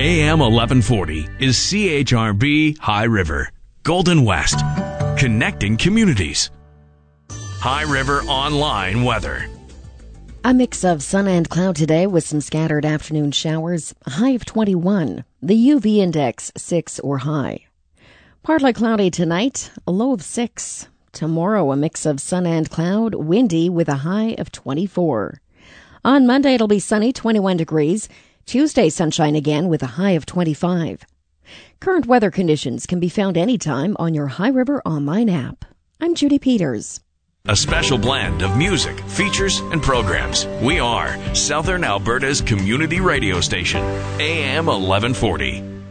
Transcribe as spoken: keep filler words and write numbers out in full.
A M eleven forty is C H R B High River, Golden West, connecting communities. High River Online weather. A mix of sun and cloud today with some scattered afternoon showers, a high of twenty-one. The U V index six or high. Partly cloudy tonight, a low of six. Tomorrow, a mix of sun and cloud, windy with a high of twenty-four. On Monday, it'll be sunny, twenty-one degrees. Tuesday, sunshine again with a high of twenty-five. Current weather conditions can be found anytime on your High River Online app. I'm Judy Peters. A special blend of music, features, and programs. We are Southern Alberta's community radio station, A M eleven forty.